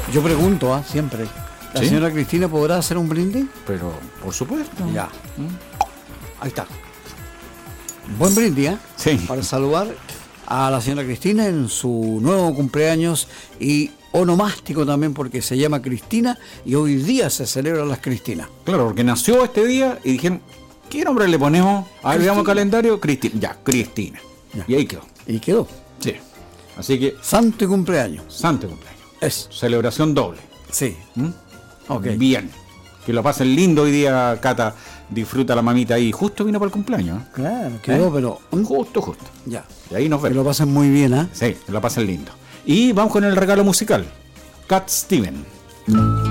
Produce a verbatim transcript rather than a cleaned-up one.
Yo pregunto, ¿ah? Siempre. ¿La ¿Sí? señora Cristina podrá hacer un brindis? Pero, por supuesto. Ya. ¿Mm? Ahí está. Buen brindis, ¿eh? Sí. Para saludar a la señora Cristina en su nuevo cumpleaños y onomástico también porque se llama Cristina y hoy día se celebran las Cristinas. Claro, porque nació este día y dijeron, ¿qué nombre le ponemos? A ver, veamos el calendario. Cristina. Ya, Cristina. Ya. Y ahí quedó. Y quedó. Sí. Así que, Santo y cumpleaños. santo cumpleaños. Es. Celebración doble. Sí. ¿Mm? Ok. Bien. Que lo pasen lindo hoy día, Cata. Disfruta la mamita ahí. Justo vino para el cumpleaños. ¿eh? Claro, quedó, ¿Eh? pero. Justo, justo. Ya. Y ahí nos Que vemos. lo pasen muy bien, ¿ah? Sí, que lo pasen lindo. Y vamos con el regalo musical. Cat Steven.